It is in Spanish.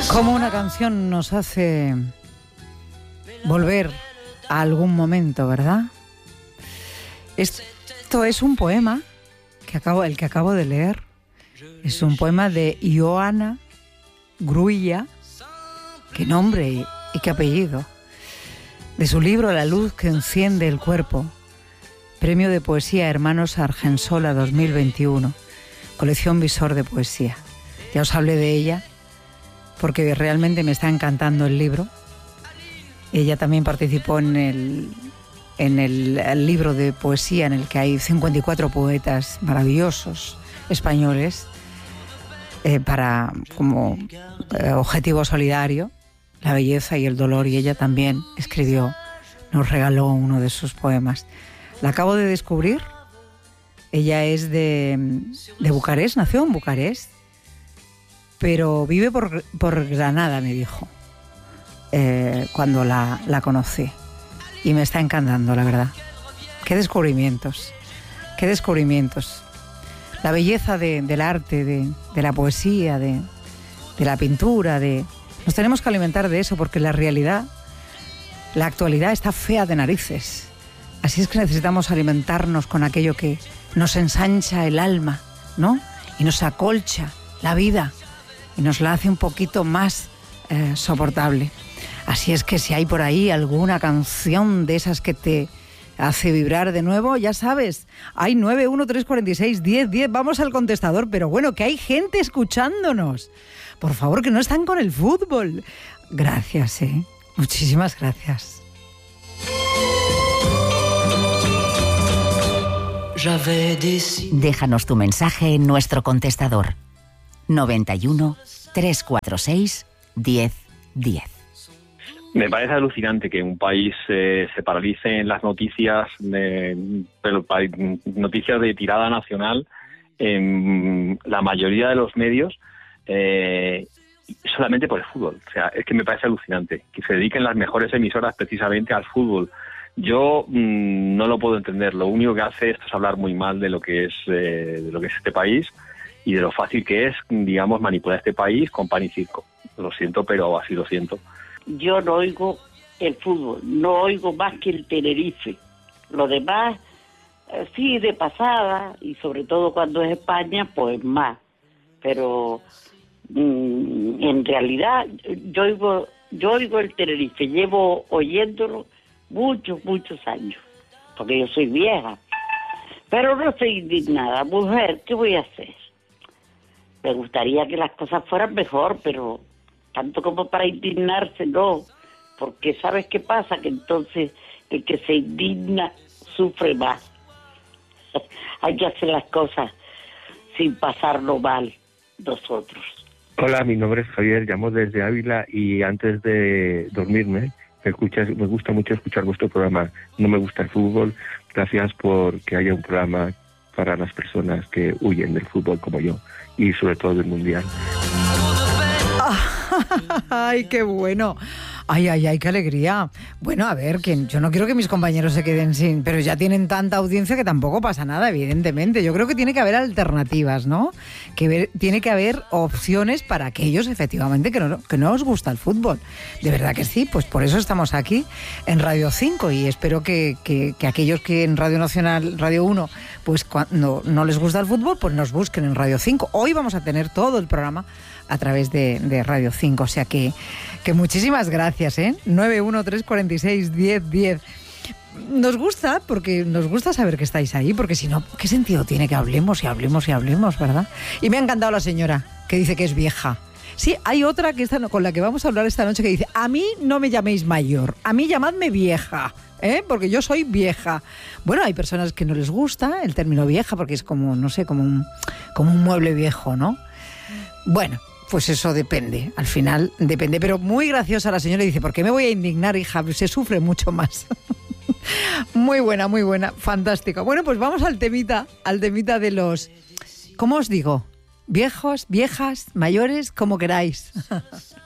Como una canción nos hace volver a algún momento, ¿verdad? Esto es un poema el que acabo de leer. Es un poema de Ioana Grulla, qué nombre y qué apellido, de su libro La luz que enciende el cuerpo, Premio de Poesía Hermanos Argensola 2021, colección Visor de Poesía. Ya os hablé de ella porque realmente me está encantando el libro. Ella también participó en el libro de poesía en el que hay 54 poetas maravillosos españoles para como objetivo solidario, la belleza y el dolor, y ella también nos regaló uno de sus poemas. La acabo de descubrir. Ella es de Bucarest, nació en Bucarest, pero vive por Granada, me dijo, cuando la conocí. Y me está encantando, la verdad. Qué descubrimientos, qué descubrimientos. La belleza del arte, de la poesía, de la pintura, nos tenemos que alimentar de eso, porque la realidad, la actualidad está fea de narices. Así es que necesitamos alimentarnos con aquello que nos ensancha el alma, ¿no? Y nos acolcha la vida y nos la hace un poquito más soportable. Así es que si hay por ahí alguna canción de esas que te hace vibrar de nuevo, ya sabes, hay 913461010, vamos al contestador, pero bueno, que hay gente escuchándonos. Por favor, que no están con el fútbol. Gracias, muchísimas gracias. Déjanos tu mensaje en nuestro contestador 91 346 1010. Me parece alucinante que un país se paralice en las noticias, noticias de tirada nacional, en la mayoría de los medios, solamente por el fútbol. O sea, es que me parece alucinante que se dediquen las mejores emisoras precisamente al fútbol. Yo no lo puedo entender. Lo único que hace esto es hablar muy mal de lo que es este país y de lo fácil que es, digamos, manipular este país con pan y circo. Lo siento, pero así lo siento. Yo no oigo el fútbol, no oigo más que el Tenerife. Lo demás, sí, de pasada, y sobre todo cuando es España, pues más. Pero en realidad yo oigo el Tenerife, llevo oyéndolo muchos años, porque yo soy vieja. Pero no estoy indignada. Mujer, ¿qué voy a hacer? Me gustaría que las cosas fueran mejor, pero tanto como para indignarse, no. Porque ¿sabes qué pasa? Que entonces el que se indigna sufre más. Hay que hacer las cosas sin pasarlo mal nosotros. Hola, mi nombre es Javier, llamo desde Ávila y antes de dormirme me gusta mucho escuchar vuestro programa. No me gusta el fútbol. Gracias por que haya un programa para las personas que huyen del fútbol como yo y sobre todo del mundial. ¡Ay, qué bueno! ¡Ay, qué alegría! Bueno, a ver, yo no quiero que mis compañeros se queden sin... Pero ya tienen tanta audiencia que tampoco pasa nada, evidentemente. Yo creo que tiene que haber alternativas, ¿no? Tiene que haber opciones para aquellos, efectivamente, que no os gusta el fútbol. De verdad que sí, pues por eso estamos aquí en Radio 5 y espero que aquellos que en Radio Nacional, Radio 1, pues cuando no les gusta el fútbol, pues nos busquen en Radio 5. Hoy vamos a tener todo el programa a través de Radio 5, o sea que muchísimas gracias, 913461010. Nos gusta, porque nos gusta saber que estáis ahí, porque si no, ¿qué sentido tiene que hablemos, verdad? Y me ha encantado la señora, que dice que es vieja. Sí, hay otra con la que vamos a hablar esta noche que dice, a mí no me llaméis mayor, a mí llamadme vieja, porque yo soy vieja. Bueno, hay personas que no les gusta el término vieja, porque es como, no sé, como un mueble viejo, ¿no? Bueno, pues eso depende, al final depende. Pero muy graciosa la señora, dice, ¿por qué me voy a indignar, hija? Se sufre mucho más. Muy buena, fantástica. Bueno, pues vamos al temita de los, ¿cómo os digo? Viejos, viejas, mayores, como queráis.